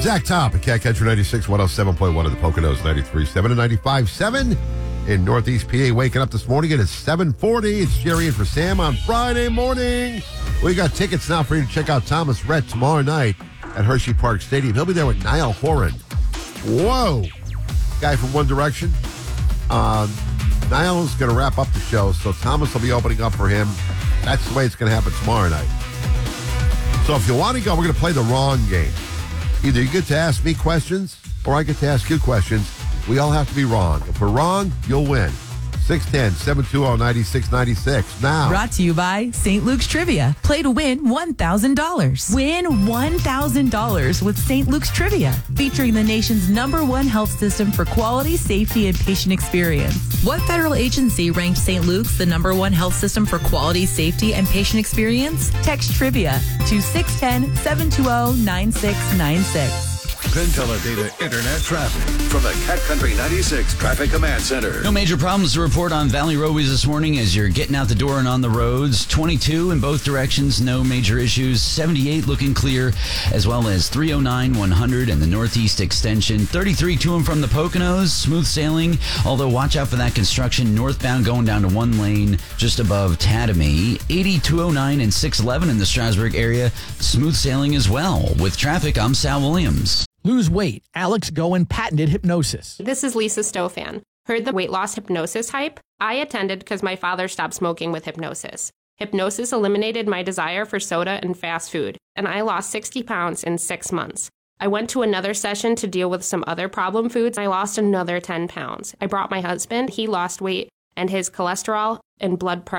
Zach Top at Cat Country 96, 107.1 of the Poconos, 93.7 and 95.7 in Northeast PA. Waking up this morning, it is 7:40. It's Jerry in for Sam on Friday morning. We got tickets now for you to check out Thomas Rhett tomorrow night at Hershey Park Stadium. He'll be there with Niall Horan. Whoa! Guy from One Direction. Niall's going to wrap up the show, so Thomas will be opening up for him. That's the way it's going to happen tomorrow night. So if you want to go, we're going to play the wrong game. Either you get to ask me questions or I get to ask you questions. We all have to be wrong. If we're wrong, you'll win. 610-720-9696. Now. Brought to you by St. Luke's Trivia. Play to win $1,000. Win $1,000 with St. Luke's Trivia, featuring the nation's #1 health system for quality, safety, and patient experience. What federal agency ranked St. Luke's the #1 health system for quality, safety, and patient experience? Text Trivia to 610-720-9696. Pentella Data Internet traffic from the Cat Country 96 Traffic Command Center. No major problems to report on Valley Roadways this morning as you're getting out the door and on the roads. 22 in both directions, no major issues. 78 looking clear, as well as 309, 100 and the Northeast Extension. 33 to and from the Poconos, smooth sailing, although watch out for that construction. Northbound going down to one lane just above Tatamy. 80, 209 and 611 in the Strasburg area, smooth sailing as well. With traffic, I'm Sal Williams. Lose weight. Alex Goen patented hypnosis. This is Lisa Stofan. Heard the weight loss hypnosis hype? I attended because my father stopped smoking with hypnosis. Hypnosis eliminated my desire for soda and fast food, and I lost 60 pounds in 6 months. I went to another session to deal with some other problem foods. I lost another 10 pounds. I brought my husband. He lost weight, and his cholesterol and blood pressure